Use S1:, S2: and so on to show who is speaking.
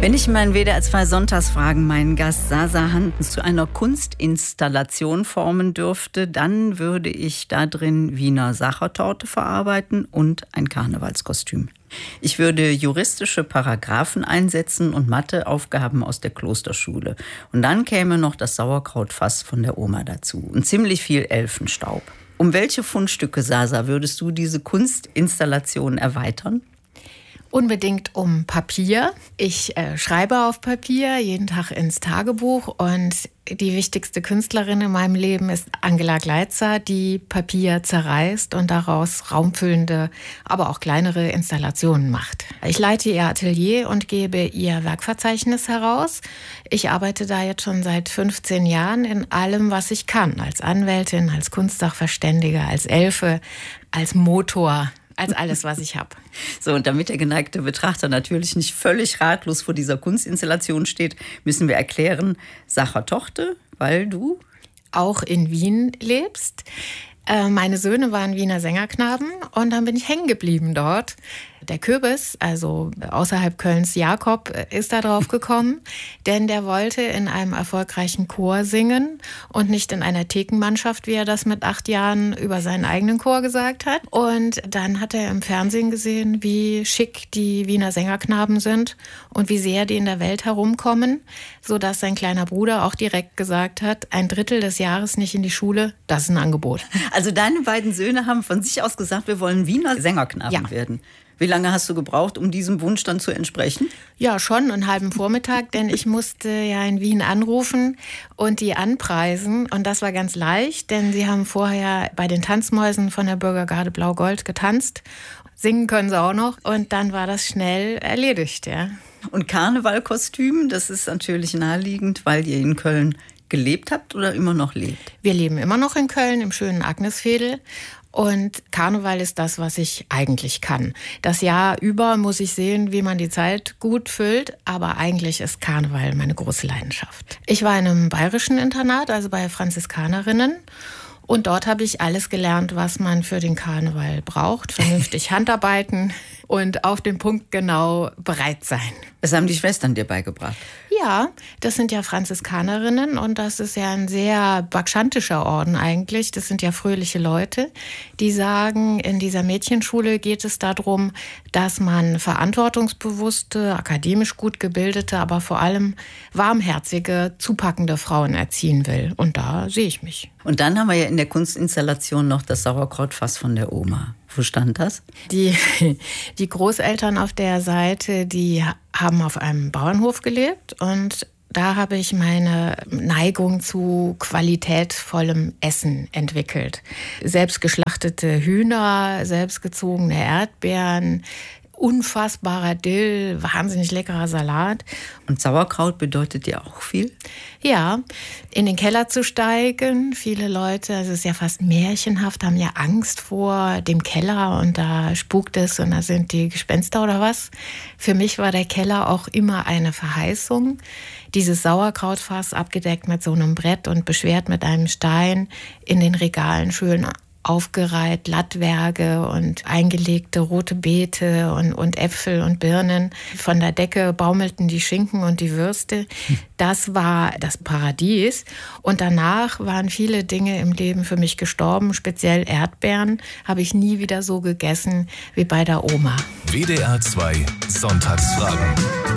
S1: Wenn ich in meinen WDR 2 Sonntagsfragen meinen Gast Sasa Hantens zu einer Kunstinstallation formen dürfte, dann würde ich da drin Wiener Sachertorte verarbeiten und ein Karnevalskostüm. Ich würde juristische Paragraphen einsetzen und Matheaufgaben aus der Klosterschule. Und dann käme noch das Sauerkrautfass von der Oma dazu und ziemlich viel Elfenstaub. Um welche Fundstücke, Sasa, würdest du diese Kunstinstallation erweitern?
S2: Unbedingt um Papier. Ich schreibe auf Papier, jeden Tag ins Tagebuch, und die wichtigste Künstlerin in meinem Leben ist Angela Gleitzer, die Papier zerreißt und daraus raumfüllende, aber auch kleinere Installationen macht. Ich leite ihr Atelier und gebe ihr Werkverzeichnis heraus. Ich arbeite da jetzt schon seit 15 Jahren in allem, was ich kann. Als Anwältin, als Kunstsachverständige, als Elfe, als Motor. Als alles, was ich habe.
S1: So, und damit der geneigte Betrachter natürlich nicht völlig ratlos vor dieser Kunstinstallation steht, müssen wir erklären, Sachertorte, weil du
S2: auch in Wien lebst. Meine Söhne waren Wiener Sängerknaben und dann bin ich hängen geblieben dort. Der Kürbis, also außerhalb Kölns Jakob, ist da drauf gekommen, denn der wollte in einem erfolgreichen Chor singen und nicht in einer Thekenmannschaft, wie er das mit 8 Jahren über seinen eigenen Chor gesagt hat. Und dann hat er im Fernsehen gesehen, wie schick die Wiener Sängerknaben sind und wie sehr die in der Welt herumkommen, sodass sein kleiner Bruder auch direkt gesagt hat, 1/3 des Jahres nicht in die Schule, das ist ein Angebot.
S1: Also deine beiden Söhne haben von sich aus gesagt, wir wollen Wiener Sängerknaben werden. Wie lange hast du gebraucht, um diesem Wunsch dann zu entsprechen?
S2: Ja, schon einen halben Vormittag, denn ich musste ja in Wien anrufen und die anpreisen. Und das war ganz leicht, denn sie haben vorher bei den Tanzmäusen von der Bürgergarde Blau-Gold getanzt. Singen können sie auch noch. Und dann war das schnell erledigt, ja.
S1: Und Karnevalkostüm, das ist natürlich naheliegend, weil ihr in Köln gelebt habt oder immer noch lebt?
S2: Wir leben immer noch in Köln, im schönen Agnesvedel. Und Karneval ist das, was ich eigentlich kann. Das Jahr über muss ich sehen, wie man die Zeit gut füllt, aber eigentlich ist Karneval meine große Leidenschaft. Ich war in einem bayerischen Internat, also bei Franziskanerinnen. Und dort habe ich alles gelernt, was man für den Karneval braucht. Vernünftig Handarbeiten und auf den Punkt genau bereit sein.
S1: Das haben die Schwestern dir beigebracht?
S2: Ja, das sind ja Franziskanerinnen und das ist ja ein sehr bacchantischer Orden eigentlich. Das sind ja fröhliche Leute, die sagen, in dieser Mädchenschule geht es darum, dass man verantwortungsbewusste, akademisch gut gebildete, aber vor allem warmherzige, zupackende Frauen erziehen will. Und da sehe ich mich.
S1: Und dann haben wir ja in der Kunstinstallation noch das Sauerkrautfass von der Oma. Wo stand das?
S2: Die Großeltern auf der Seite, die haben auf einem Bauernhof gelebt und da habe ich meine Neigung zu qualitätvollem Essen entwickelt. Selbstgeschlachtete Hühner, selbstgezogene Erdbeeren, unfassbarer Dill, wahnsinnig leckerer Salat.
S1: Und Sauerkraut bedeutet dir auch viel?
S2: Ja, in den Keller zu steigen. Viele Leute, es ist ja fast märchenhaft, haben ja Angst vor dem Keller und da spukt es und da sind die Gespenster oder was. Für mich war der Keller auch immer eine Verheißung. Dieses Sauerkrautfass abgedeckt mit so einem Brett und beschwert mit einem Stein, in den Regalen schön aufgereiht, Lattwerke und eingelegte rote Beete und Äpfel und Birnen. Von der Decke baumelten die Schinken und die Würste. Das war das Paradies. Und danach waren viele Dinge im Leben für mich gestorben, speziell Erdbeeren habe ich nie wieder so gegessen wie bei der Oma.
S3: WDR 2 Sonntagsfragen.